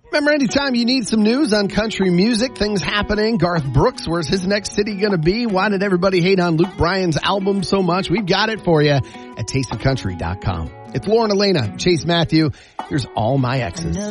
Remember, anytime you need some news on country music, things happening, Garth Brooks, where's his next city going to be? Why did everybody hate on Luke Bryan's album so much? We've got it for you at tasteofcountry.com. It's Lauren Elena, Chase Matthew. Here's All My Exes.